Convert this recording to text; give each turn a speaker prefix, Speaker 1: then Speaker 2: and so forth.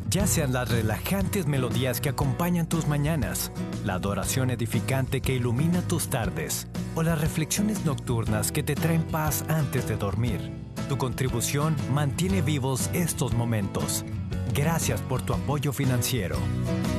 Speaker 1: Ya sean las relajantes melodías que acompañan tus mañanas, la adoración edificante que ilumina tus tardes o las reflexiones nocturnas que te traen paz antes de dormir, tu contribución mantiene vivos estos momentos. Gracias por tu apoyo financiero.